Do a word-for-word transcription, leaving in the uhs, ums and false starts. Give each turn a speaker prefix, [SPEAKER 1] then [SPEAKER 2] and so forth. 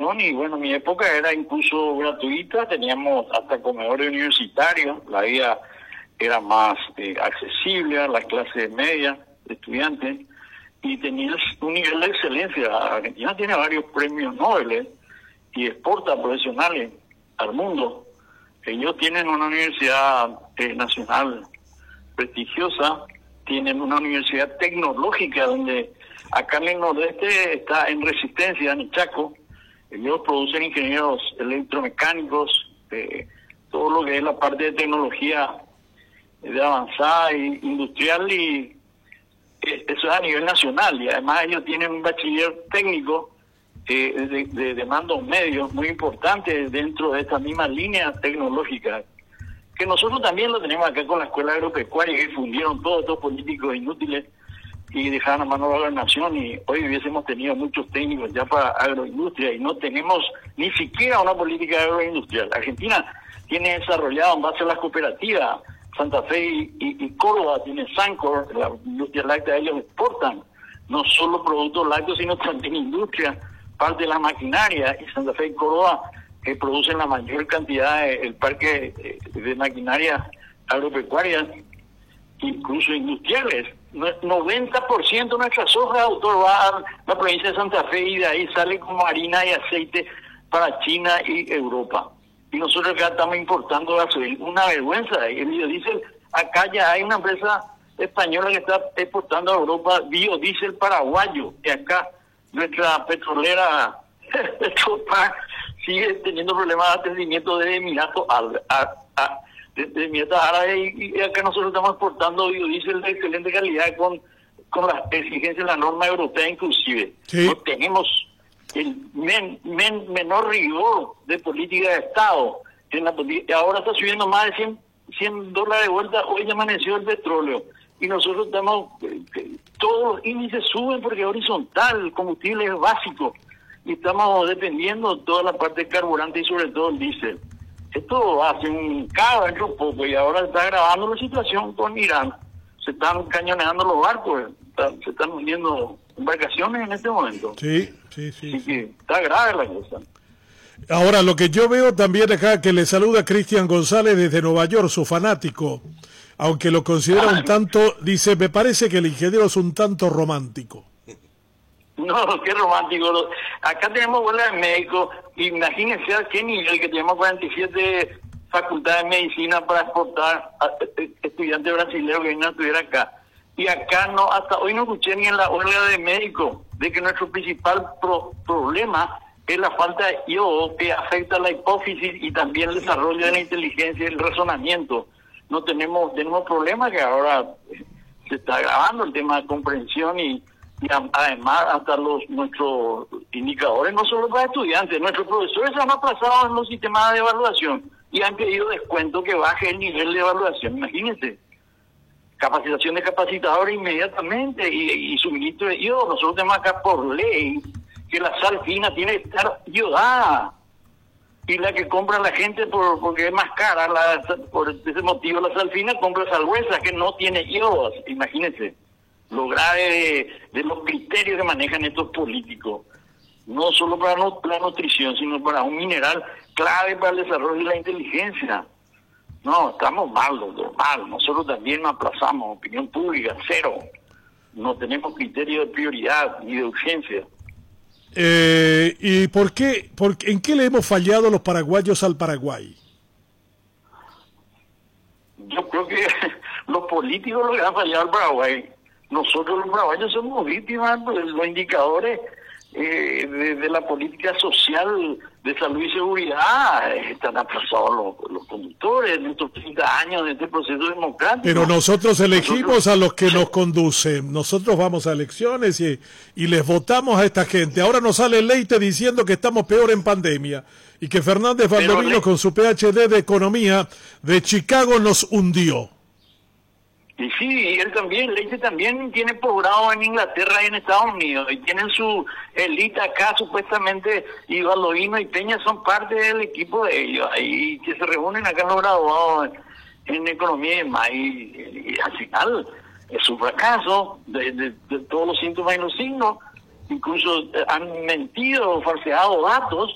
[SPEAKER 1] educación y bueno, mi época era incluso gratuita, teníamos hasta comedores universitarios, la vida era más eh, accesible a la clase media de estudiantes y tenías un nivel de excelencia. Argentina tiene varios premios Nobel y exporta profesionales al mundo. Ellos tienen una universidad eh, nacional prestigiosa, tienen una universidad tecnológica donde acá en el nordeste está en Resistencia, en Chaco. Ellos producen ingenieros electromecánicos, eh, todo lo que es la parte de tecnología de avanzada e industrial, y eh, eso es a nivel nacional. Y además ellos tienen un bachiller técnico eh, de, de, de mandos medios muy importante dentro de esta misma línea tecnológica, que nosotros también lo tenemos acá con la Escuela Agropecuaria, que fundieron todos estos políticos inútiles y dejaron a mano de la gobernación, y hoy hubiésemos tenido muchos técnicos ya para agroindustria y no tenemos ni siquiera una política agroindustrial. Argentina tiene desarrollado en base a las cooperativas, Santa Fe y, y, y Córdoba tiene Sancor, la industria láctea, ellos exportan no solo productos lácteos sino también industria, parte de la maquinaria, y Santa Fe y Córdoba que producen la mayor cantidad del de, parque de, de maquinaria agropecuaria, incluso industriales. noventa por ciento de nuestra soja, autor, va a la provincia de Santa Fe y de ahí sale como harina y aceite para China y Europa. Y nosotros acá estamos importando gasolina. Una vergüenza. El biodiesel, acá ya hay una empresa española que está exportando a Europa biodiesel paraguayo. Y acá nuestra petrolera Petropar sigue teniendo problemas de atendimiento de Emiratos Árabes. De, de Emiratos Árabes, y, y acá nosotros estamos exportando biodiesel de excelente calidad con, con las exigencias de la norma europea inclusive.
[SPEAKER 2] Sí.
[SPEAKER 1] No tenemos el men, men, menor rigor de política de Estado. En la, ahora está subiendo más de cien, cien dólares de vuelta, hoy ya amaneció el petróleo. Y nosotros estamos, eh, todos los índices suben porque es horizontal, el combustible es básico. Y estamos dependiendo de toda la parte de carburante y sobre todo el diésel. Esto hace un caos dentro de poco y ahora está agravando la situación con Irán. Se están cañoneando los barcos, están, se están hundiendo embarcaciones en este momento.
[SPEAKER 2] Sí, sí, sí.
[SPEAKER 1] Así
[SPEAKER 2] sí.
[SPEAKER 1] que está grave la cosa.
[SPEAKER 2] Ahora, lo que yo veo también acá, que le saluda Cristian González desde Nueva York, su fanático, aunque lo considera un tanto, dice, me parece que el ingeniero es un tanto romántico.
[SPEAKER 1] No, qué romántico. Acá tenemos huelga de médicos. Imagínense a qué nivel, que tenemos cuarenta y siete facultades de medicina para exportar a estudiantes brasileños que vienen a estudiar acá. Y acá no, hasta hoy no escuché ni en la huelga de médicos de que nuestro principal pro, problema es la falta de yodo, que afecta la hipófisis y también el desarrollo de la inteligencia y el razonamiento. No tenemos, tenemos problemas que ahora se está agravando el tema de comprensión y Y además hasta los nuestros indicadores, no solo para estudiantes, nuestros profesores se han aplazado en los sistemas de evaluación y han pedido descuento que baje el nivel de evaluación. Imagínense, capacitación de capacitadores inmediatamente y, y suministro de yodo. Nosotros tenemos acá por ley que la sal fina tiene que estar iodada, y la que compra la gente por porque es más cara, la, por ese motivo la sal fina compra sal gruesa que no tiene yodo. Imagínense lo grave de, de los criterios que manejan estos políticos, no solo para no, la nutrición, sino para un mineral clave para el desarrollo de la inteligencia. No, estamos mal, doctor, mal. Nosotros también nos aplazamos, opinión pública, cero. No tenemos criterio de prioridad ni de urgencia.
[SPEAKER 2] Eh, ¿Y por qué, por, en qué le hemos fallado los paraguayos al Paraguay?
[SPEAKER 1] Yo creo que los políticos lo que han fallado al Paraguay. Nosotros los paraguayos somos víctimas de los indicadores eh, de, de la política social de salud y seguridad. Están aplazados los, los conductores de estos treinta años de este proceso democrático.
[SPEAKER 2] Pero nosotros elegimos nosotros, a los que nos conducen. Nosotros vamos a elecciones y, y les votamos a esta gente. Ahora nos sale Leite diciendo que estamos peor en pandemia y que Fernández Valdovino con su P H D de Economía de Chicago nos hundió.
[SPEAKER 1] Y sí, él también, Leite también tiene posgrado en Inglaterra y en Estados Unidos, y tienen su élite acá, supuestamente, y Valdovino y Peña son parte del equipo de ellos, ahí que se reúnen acá los graduados en, en economía y demás, y, y, y al final es un fracaso de, de, de todos los síntomas y los signos. Incluso han mentido, falseado datos,